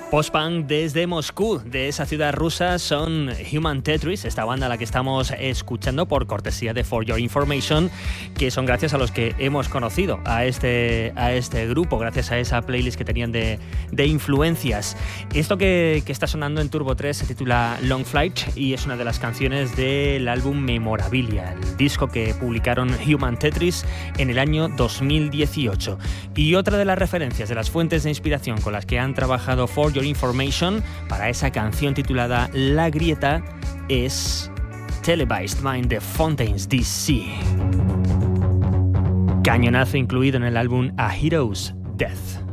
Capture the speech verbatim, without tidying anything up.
Post-punk desde Moscú, de esa ciudad rusa, son Human Tetris, esta banda a la que estamos escuchando por cortesía de For Your Information, que son gracias a los que hemos conocido a este, a este grupo, gracias a esa playlist que tenían de, de influencias. Esto que, que está sonando en Turbo tres se titula Long Flight y es una de las canciones del álbum Memorabilia, el disco que publicaron Human Tetris en el año dos mil dieciocho. Y otra de las referencias, de las fuentes de inspiración con las que han trabajado For Your Information para esa canción titulada La Grieta es Televised Mind de Fontaines D C. Cañonazo incluido en el álbum A Hero's Death.